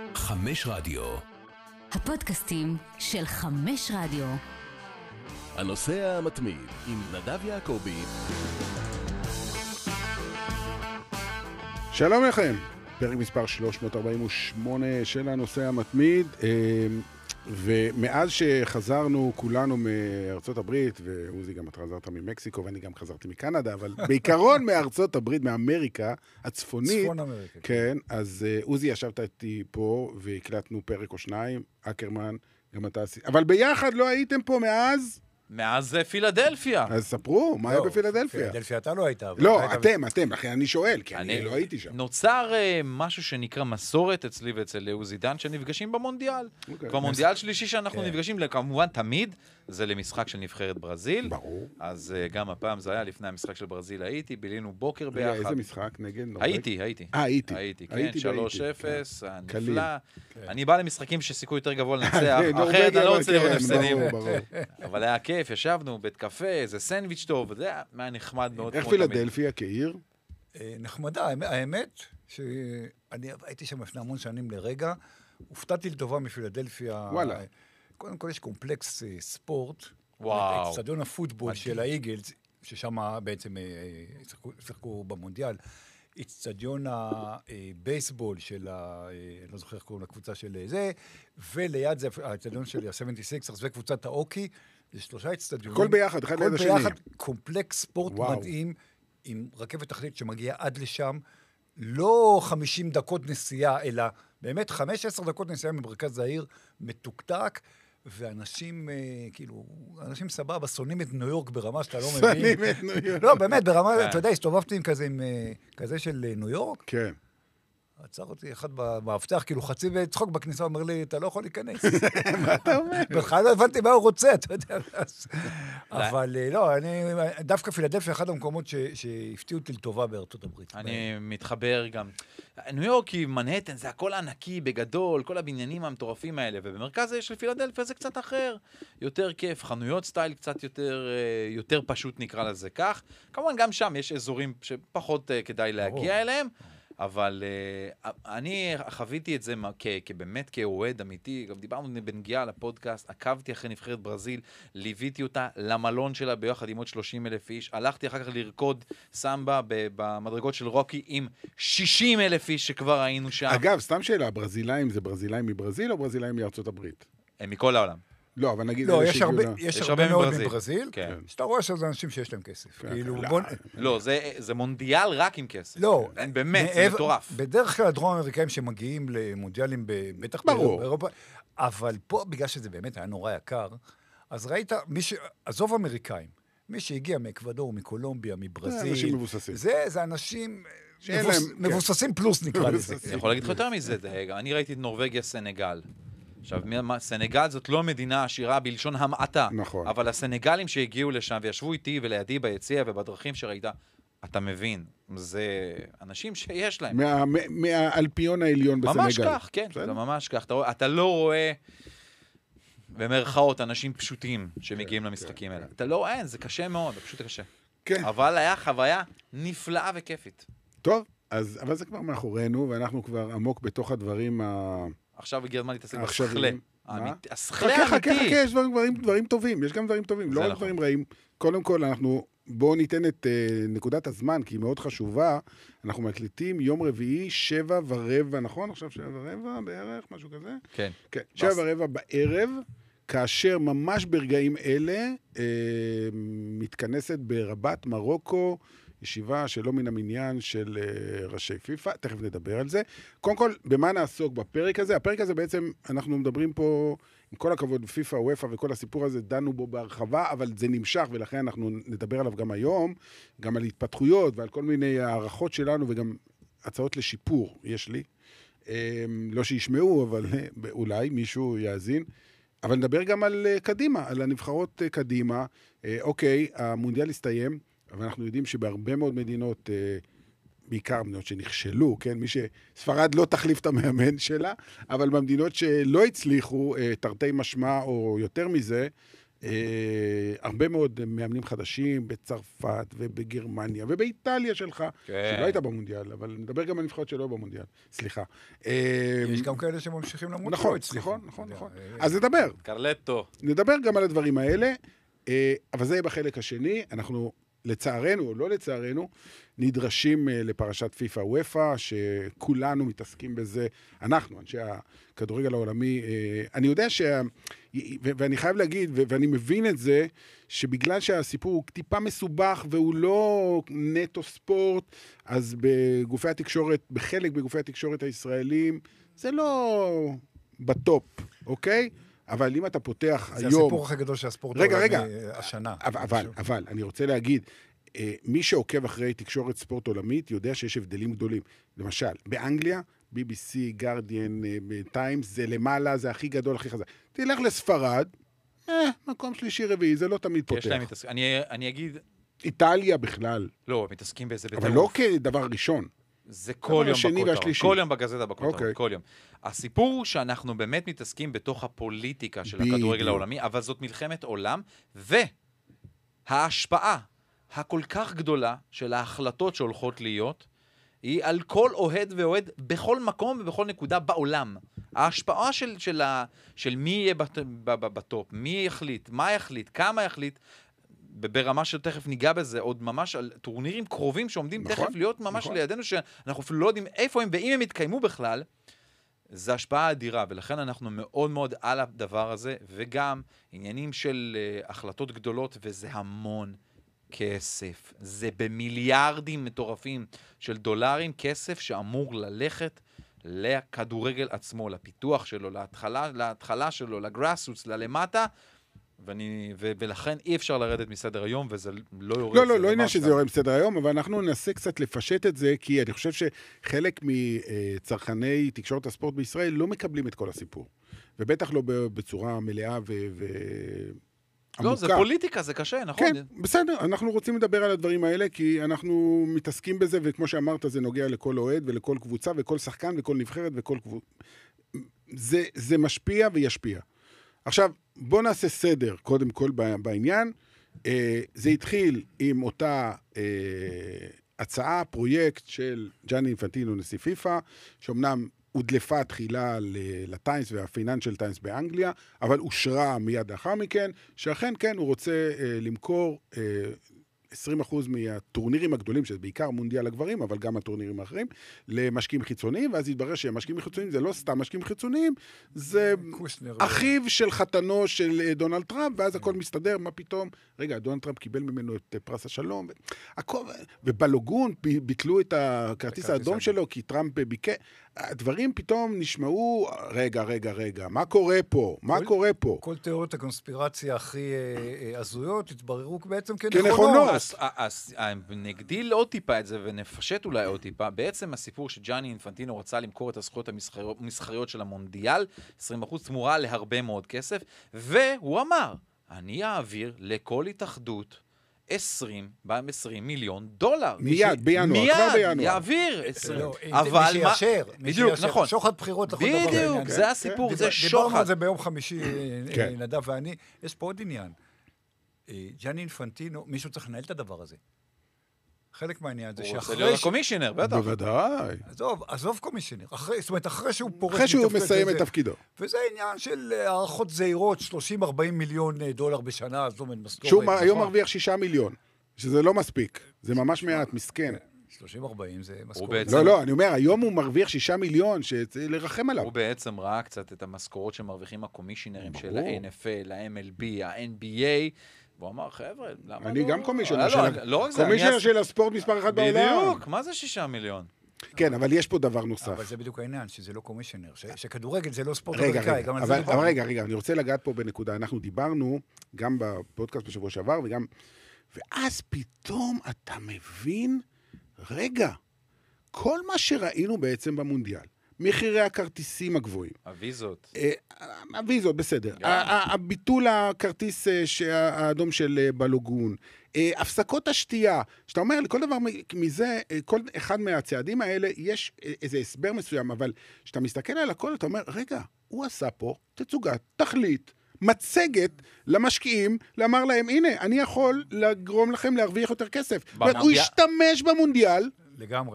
חמש רדיו. הפודקאסטים של חמש רדיו. הנוסע המתמיד עם נדב יעקבי. שלום לכם, פרק מספר 348 של הנוסע המתמיד, ומאז שחזרנו כולנו מארצות הברית, ועוזי גם אתה חזרת ממקסיקו ואני גם חזרתי מקנדה, אבל בעיקרון מארצות הברית, מאמריקה הצפונית, צפון אמריקה. כן, אז עוזי ישבת איתי פה והקלטנו פרק או שניים, אקרמן, גם אתה עשית, אבל ביחד לא הייתם פה מאז פילדלפיה. אז ספרו, מה היה בפילדלפיה? פילדלפיה אתה לא היית. לא, אתם, לכן אני שואל, כי אני לא הייתי שם. נוצר משהו שנקרא מסורת אצלי ואצל עוזי דן, שנפגשים במונדיאל. כבר מונדיאל שלישי שאנחנו נפגשים, כמובן תמיד, זה למשחק של נבחרת ברזיל. ברור. אז גם הפעם זה היה לפני המשחק של ברזיל, הייתי, בילינו בוקר ביחד. איזה משחק נגד נורווגיה? הייתי. הייתי, כן, 3-0, נפלא. כן. אני בא למשחקים שסיכוי יותר גבוה לנצח, אחרת אני לא רוצה לראות הפסדים. אבל היה כיף, ישבנו בית קפה, איזה סנדוויץ' טוב, זה היה נחמד מאוד. איך פילדלפיה כעיר? נחמדה, האמת שאני הייתי שם לפני המון שנים לרגע, הופתעתי לטובה מפילדלפיה. וואלה. קודם כל יש קומפלקס ספורט, וואו. אצטדיון הפוטבול של האיגלס, ששם בעצם שיחקו במונדיאל, אצטדיון הבייסבול של, לא זוכר איך קוראים לקבוצה של זה, וליד זה האצטדיון של ה-76, וקבוצת האוקי, זה 3 אצטדיונים. הכל ביחד, אחד ליד השני. הכל ביחד, קומפלקס ספורט וואו. מדהים, עם רכבת תחתית שמגיעה עד לשם, לא 50 דקות נסיעה, אלא באמת 15 דקות נסיעה ממרכז העיר, מתוקתק, ואנשים, כאילו, אנשים סבבה, שונאים את ניו יורק ברמה שאתה לא מבין. שונאים את ניו יורק. לא, באמת, ברמה, אתה יודע, הסתובבתי עם כזה של ניו יורק, כן. עצר אותי אחד במאבטח, כאילו חצי בצחוק בכניסה, אומר לי, אתה לא יכול להיכנס. מה אתה אומר? בכלל לא הבנתי מה הוא רוצה, אתה יודע. אבל לא, דווקא פילדלפיה, אחד המקומות שהפתיעו אותי לטובה בארצות הברית. אני מתחבר גם. ניו יורק היא מנהטן, זה הכל ענקי, בגדול, כל הבניינים המטורפים האלה, ובמרכז של פילדלפיה זה קצת אחר. יותר כיף, חנויות סטייל קצת יותר פשוט נקרא לזה כך. כמובן גם שם יש אזורים שפחות כדאי להגיע אליהם. אבל אני חוויתי את זה באמת כאוהד אמיתי, גם דיברנו בנגיעה לפודקאסט, עקבתי אחרי נבחרת ברזיל, ליוויתי אותה למלון שלה ביחד עם עוד 30,000 איש, הלכתי אחר כך לרקוד סמבה במדרגות של רוקי עם 60,000 איש שכבר היינו שם. אגב, סתם שאלה, ברזילאים זה ברזילאים מברזיל או ברזילאים מארצות הברית? הם מכל העולם. לא, אבל נגיד... לא, יש הרבה מאוד מברזיל, כן. שאתה רואה שזה אנשים שיש להם כסף. לא, זה מונדיאל רק עם כסף. לא. באמת, זה מטורף. בדרך כלל הדרום האמריקאים שמגיעים למונדיאלים בטח באירופה, אבל פה, בגלל שזה באמת היה נורא יקר, אז ראית, עזוב אמריקאים, מי שהגיע מאקוודור, מקולומביה, מברזיל, אנשים מבוססים. זה אנשים מבוססים פלוס נקרא לזה. אני יכול להגיד לך יותר מזה, אני ראיתי את נורווגיה סנגל. עכשיו, סנגל זאת לא מדינה עשירה בלשון המעטה. נכון. אבל הסנגלים שהגיעו לשם וישבו איתי ולידי ביציע ובדרכים שראית, אתה מבין, זה אנשים שיש להם. מהאלפיון העליון בסנגל. ממש כך, כן, זה ממש כך. אתה לא רואה, במרכאות, אנשים פשוטים שמגיעים למשחקים האלה. אתה לא רואה, זה קשה מאוד, זה פשוט קשה. כן. אבל היה חוויה נפלאה וכיפית. טוב, אבל זה כבר מאחורינו, ואנחנו כבר עמוק בתוך הדברים עכשיו הגיע הזמן להתעסק עכשיו, בשכלה. מה? השכלה האמיתי. חכה, יש דברים טובים, יש גם דברים טובים, לא רק דברים רעים. קודם כל, בואו ניתן את נקודת הזמן, כי היא מאוד חשובה. אנחנו מקליטים יום רביעי, 7:15, נכון? עכשיו 7:15 בערך, משהו כזה? כן. 7:15 בערב, כאשר ממש ברגעים אלה מתכנסת ברבת מרוקו, ישיבה שלא מן המניין של ראשי פיפה, תכף נדבר על זה. קודם כל, במה נעסוק בפרק הזה? הפרק הזה בעצם, אנחנו מדברים פה, עם כל הכבוד, פיפה, וופא וכל הסיפור הזה, דנו בו בהרחבה, אבל זה נמשך, ולכן אנחנו נדבר עליו גם היום, גם על התפתחויות ועל כל מיני הערכות שלנו, וגם הצעות לשיפור, יש לי. לא שישמעו, אבל אולי מישהו יאזין. אבל נדבר גם על קדימה, על הנבחרות קדימה. אוקיי, המונדיאל הסתיים, אבל אנחנו יודעים שבהרבה מאוד מדינות, בעיקר מדינות שנכשלו, כן? ספרד לא תחליף את המאמן שלה, אבל במדינות שלא הצליחו, תרתי משמע או יותר מזה, הרבה מאוד מאמנים חדשים בצרפת ובגרמניה ובאיטליה שלך, שלא הייתה במונדיאל, אבל נדבר גם על נבחרות שלא במונדיאל. סליחה. יש גם כאלה שממשיכים למות. נכון. אז נדבר גם על הדברים האלה, אבל זה יהיה בחלק השני. אנחנו לצערנו או לא לצערנו, נדרשים לפרשת פיפא וופא, שכולנו מתעסקים בזה, אנחנו, אנשי הכדורגל העולמי, אני יודע ואני חייב להגיד, ואני מבין את זה, שבגלל שהסיפור הוא טיפה מסובך, והוא לא נטו ספורט, אז בגופי התקשורת, בחלק בגופי התקשורת הישראלים, זה לא בטופ, אוקיי? אבל אם אתה פותח היום... זה הסיפור הכי גדול שהספורט רגע, השנה. אבל, אני רוצה להגיד, מי שעוקב אחרי תקשורת ספורט עולמית, יודע שיש הבדלים גדולים. למשל, באנגליה, BBC, גרדיאן, טיימס, זה למעלה, זה הכי גדול, הכי חזק. תלך לספרד, מקום שלישי רביעי, זה לא תמיד פותח. אני אגיד... איטליה בכלל. לא, מתעסקים בזה בטירוף. אבל לא כדבר ראשון. זה כל יום בכותרות, כל יום בגזטה בכותרות, כל יום. הסיפור הוא שאנחנו באמת מתעסקים בתוך הפוליטיקה של הכדורגל העולמי, אבל זאת מלחמת עולם, וההשפעה הכל כך גדולה של ההחלטות שהולכות להיות, היא על כל אוהד ואוהד בכל מקום ובכל נקודה בעולם. ההשפעה של מי יהיה בטופ, מי יחליט, מה יחליט, כמה יחליט, ברמה שתכף ניגע בזה, עוד ממש על טורנירים קרובים שעומדים תכף להיות ממש לידינו, שאנחנו אפילו לא יודעים איפה הם ואם הם יתקיימו בכלל, זה השפעה אדירה, ולכן אנחנו מאוד מאוד על הדבר הזה, וגם עניינים של החלטות גדולות, וזה המון כסף. זה במיליארדים מטורפים של דולרים, כסף שאמור ללכת לכדורגל עצמו, לפיתוח שלו, להתחלה שלו, לגראסרוטס, ללמטה, ולכן אי אפשר לרדת מסדר היום, וזה לא יורד. לא עניין שזה יורד מסדר היום, אבל אנחנו ננסה קצת לפשט את זה, כי אני חושב שחלק מצרכני תקשורת הספורט בישראל לא מקבלים את כל הסיפור. ובטח לא בצורה מלאה לא, זה פוליטיקה, זה קשה, נכון? כן, בסדר, אנחנו רוצים לדבר על הדברים האלה, כי אנחנו מתעסקים בזה, וכמו שאמרת, זה נוגע לכל אוהד ולכל קבוצה, וכל שחקן וכל נבחרת וכל קבוצה. זה משפיע וישפיע. עכשיו, בוא נעשה סדר, קודם כל בעניין. זה התחיל עם אותה הצעה, פרויקט של ג'אני אינפנטינו, נשיא פיפא, שאומנם הודלפה תחילה לטיימס והפייננשל טיימס באנגליה, אבל אושרה מיד לאחר מכן, שאכן כן, הוא רוצה למכור 20% מהטורנירים הגדולים, שזה בעיקר מונדיאל הגברים, אבל גם הטורנירים האחרים, למשקיעים חיצוניים, ואז יתברר שהמשקיעים חיצוניים זה לא סתם משקיעים חיצוניים, זה אחיו של חתנו של דונלד טראמפ, ואז הכל מסתדר, מה פתאום? רגע, דונלד טראמפ קיבל ממנו את פרס השלום, ובלוגון ביטלו את הכרטיס האדום שלו, כי טראמפ ביקר, הדברים פתאום נשמעו, רגע, מה קורה פה? כל תיאוריות הקונספירציה הכי הזויות התבררו בעצם כנכונות. אז נגדיל עוד טיפה את זה ונפשט אולי עוד טיפה. בעצם הסיפור שג'אני אינפנטינו רצה למכור את הזכויות המסחריות של המונדיאל, 20% תמורה להרבה מאוד כסף, והוא אמר, אני אעביר לכל התאחדות 20 מיליון דולר. מיד, בינואר, כבר בינואר. יעביר 20. אבל מי שיאשר. בדיוק, נכון. שוחד בחירות לכל דבר. בדיוק, זה הסיפור, זה שוחד. דיברנו על זה ביום חמישי, נדב ואני. יש פה עוד עניין. ג'אני אינפנטינו, מישהו צריך לנהל את הדבר הזה. חלק מהעניין זה שאחרי... הוא רוצה להיות הקומישיונר, בטח. בוודאי. עזוב קומישיונר. זאת אומרת, אחרי שהוא פורש... אחרי שהוא מסיים את תפקידו. וזה עניין של הערכות זהירות, 30-40 מיליון דולר בשנה, זאת אומרת, משכורת. שהוא היום מרוויח 6 מיליון, שזה לא מספיק. זה ממש מעט, מסכן. 30-40 זה משכורת. לא, אני אומר, היום הוא מרוויח 6 מיליון, שצריך לרחם עליו. הוא בעצם ראה קצת את המשכורות שמרוויחים הקומישיונרים של ה-NFL, ה-MLB, ה-NBA, והוא אמר, חבר'ה, למה לא? אני גם קומישיונר של הספורט מספר 1 בעולם. בדיוק, מה זה 6 מיליון? כן, אבל יש פה דבר נוסף. אבל זה בדיוק העניין, שזה לא קומישיונר, שכדורגל זה לא ספורט אמריקאי. אבל רגע, אני רוצה לגעת פה בנקודה. אנחנו דיברנו גם בפודקאסט בשבוע שעבר, ואז פתאום אתה מבין, רגע, כל מה שראינו בעצם במונדיאל, מחירי הכרטיסים הגבוהים. הוויזות, בסדר. הביטול הכרטיס האדום של בלוגון. הפסקות השתייה. שאתה אומר, לכל דבר מזה, כל אחד מהצעדים האלה, יש איזה הסבר מסוים, אבל כשאתה מסתכל על הכל, אתה אומר, רגע, הוא עשה פה תצוגת תכלית מצגת למשקיעים, לאמר להם, הנה, אני יכול לגרום לכם להרוויח יותר כסף. הוא השתמש במונדיאל, לגמרי.